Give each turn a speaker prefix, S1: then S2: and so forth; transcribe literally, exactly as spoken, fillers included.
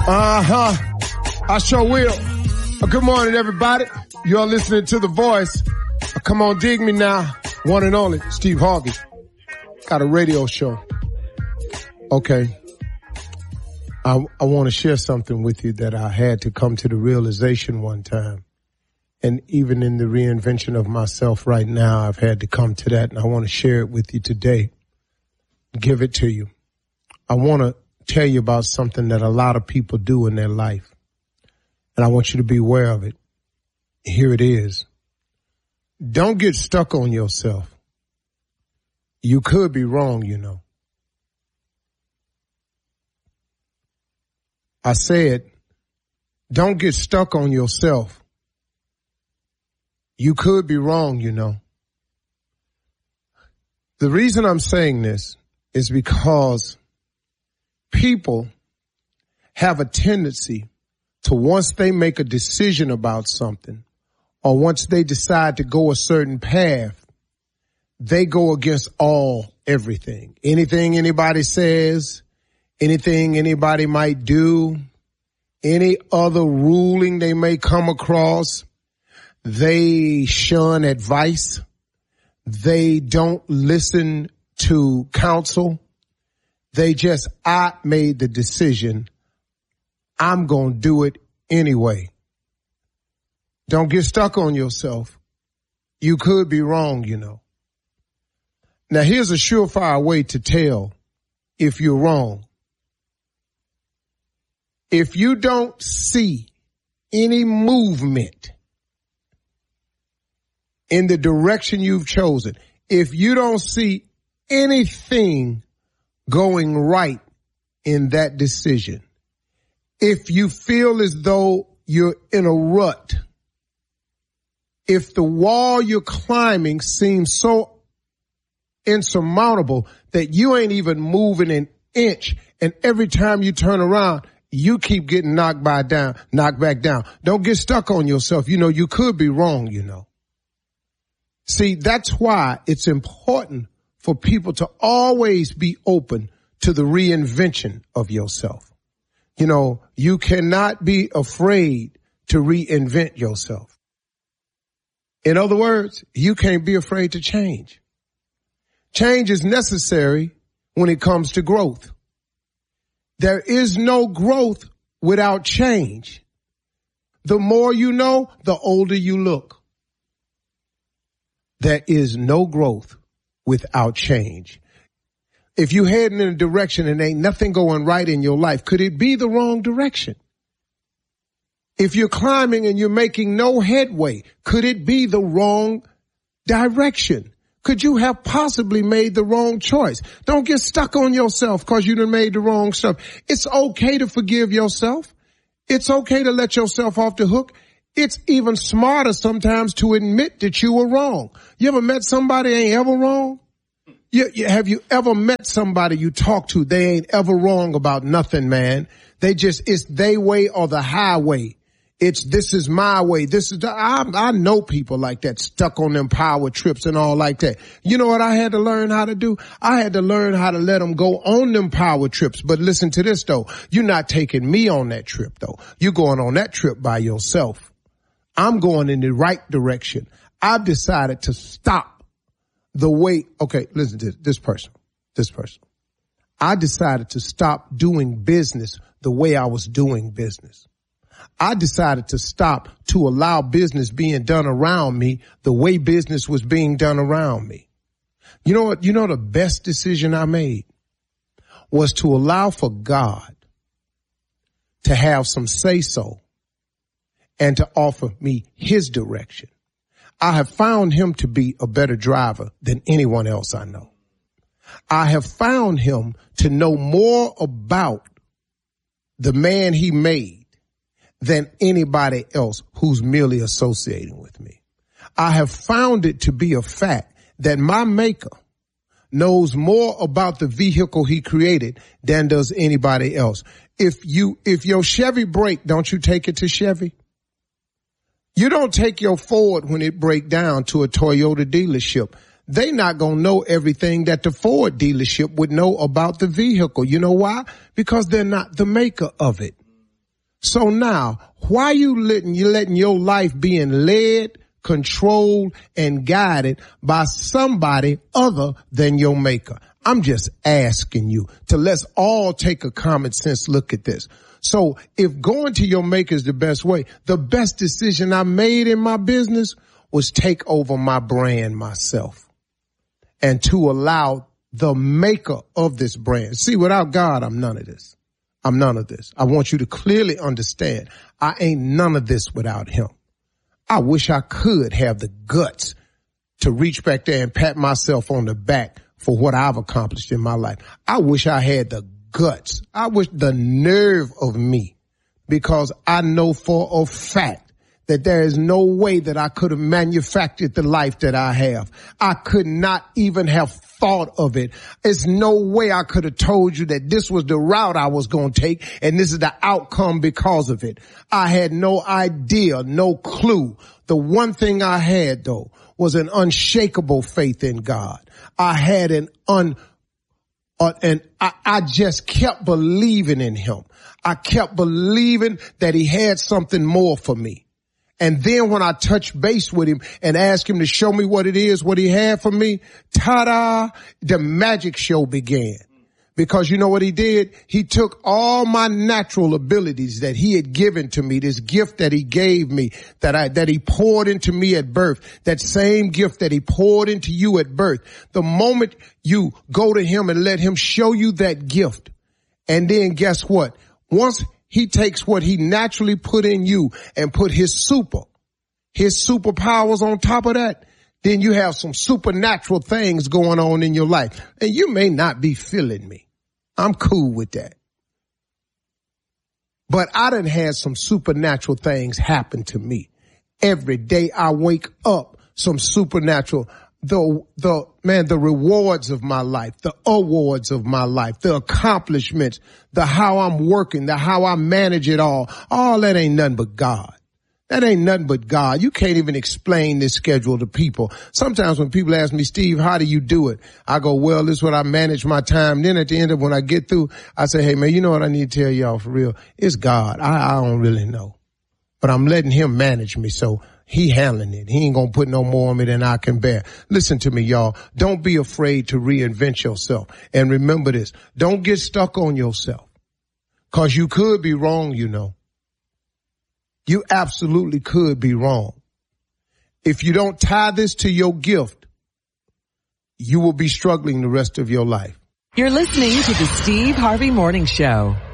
S1: Uh-huh. I sure will. Uh, good morning, everybody. You're listening to The Voice. Uh, come on, dig me now. One and only, Steve Harvey. Got a radio show. Okay. I, I want to share something with you that I had to come to the realization one time. And even in the reinvention of myself right now, I've had to come to that, and I want to share it with you today. Give it to you. I want to tell you about something that a lot of people do in their life, and I want you to be aware of it. Here it is. Don't get stuck on yourself. You could be wrong, you know. I said, don't get stuck on yourself. You could be wrong, you know. The reason I'm saying this is because people have a tendency to, once they make a decision about something, or once they decide to go a certain path, they go against all, everything. Anything anybody says, anything anybody might do, any other ruling they may come across, they shun advice. They don't listen to counsel. They just, I made the decision. I'm going to do it anyway. Don't get stuck on yourself. You could be wrong, you know. Now, here's a surefire way to tell if you're wrong. If you don't see any movement in the direction you've chosen, if you don't see anything going right in that decision, if you feel as though you're in a rut, if the wall you're climbing seems so insurmountable that you ain't even moving an inch, and every time you turn around, you keep getting knocked by down, knocked back down. Don't get stuck on yourself. You know, you could be wrong, you know. See, that's why it's important for people to always be open to the reinvention of yourself. You know, you cannot be afraid to reinvent yourself. In other words, you can't be afraid to change. Change is necessary when it comes to growth. There is no growth without change. The more you know, the older you look. There is no growth without change. If you're heading in a direction and ain't nothing going right in your life, could it be the wrong direction? If you're climbing and you're making no headway, could it be the wrong direction? Could you have possibly made the wrong choice? Don't get stuck on yourself because you done made the wrong stuff. It's okay to forgive yourself. It's okay to let yourself off the hook. It's even smarter sometimes to admit that you were wrong. You ever met somebody ain't ever wrong? You, you, have you ever met somebody you talk to, they ain't ever wrong about nothing, man. They just, it's they way or the highway. It's, this is my way. This is, the, I, I know people like that, stuck on them power trips and all like that. You know what I had to learn how to do? I had to learn how to let them go on them power trips. But listen to this though. You're not taking me on that trip though. You're going on that trip by yourself. I'm going in the right direction. I've decided to stop the way. Okay, listen to this person, this person. I decided to stop doing business the way I was doing business. I decided to stop to allow business being done around me the way business was being done around me. You know what? You know the best decision I made was to allow for God to have some say-so and to offer me his direction. I have found him to be a better driver than anyone else I know. I have found him to know more about the man he made than anybody else who's merely associating with me. I have found it to be a fact that my maker knows more about the vehicle he created than does anybody else. If you, if your Chevy break, don't you take it to Chevy? You don't take your Ford when it break down to a Toyota dealership. They not going to know everything that the Ford dealership would know about the vehicle. You know why? Because they're not the maker of it. So now, why you letting, you letting your life being led, controlled, and guided by somebody other than your maker? I'm just asking you to let's all take a common sense look at this. So if going to your maker is the best way, the best decision I made in my business was take over my brand myself and to allow the maker of this brand. See, without God, I'm none of this. I'm none of this. I want you to clearly understand I ain't none of this without him. I wish I could have the guts to reach back there and pat myself on the back for what I've accomplished in my life. I wish I had the guts. I wish the nerve of me, because I know for a fact that there is no way that I could have manufactured the life that I have. I could not even have thought of it. There's no way I could have told you that this was the route I was going to take and this is the outcome because of it. I had no idea, no clue. The one thing I had, though, was an unshakable faith in God. I had an un, uh, and I, I just kept believing in him. I kept believing that he had something more for me. And then when I touched base with him and asked him to show me what it is, what he had for me, ta-da, the magic show began. Because you know what he did? He took all my natural abilities that he had given to me, this gift that he gave me, that I, that he poured into me at birth, that same gift that he poured into you at birth. The moment you go to him and let him show you that gift, and then guess what? Once he takes what he naturally put in you and put his super, his superpowers on top of that, then you have some supernatural things going on in your life. And you may not be feeling me. I'm cool with that. But I done had some supernatural things happen to me. Every day I wake up, some supernatural, the, the, man, the rewards of my life, the awards of my life, the accomplishments, the how I'm working, the how I manage it all. All that ain't nothing but God. That ain't nothing but God. You can't even explain this schedule to people. Sometimes when people ask me, Steve, how do you do it? I go, well, this is what I manage my time. Then at the end of when I get through, I say, hey, man, you know what I need to tell y'all for real? It's God. I, I don't really know. But I'm letting him manage me. So he handling it. He ain't going to put no more on me than I can bear. Listen to me, y'all. Don't be afraid to reinvent yourself. And remember this. Don't get stuck on yourself. Cause you could be wrong, you know. You absolutely could be wrong. If you don't tie this to your gift, you will be struggling the rest of your life.
S2: You're listening to the Steve Harvey Morning Show.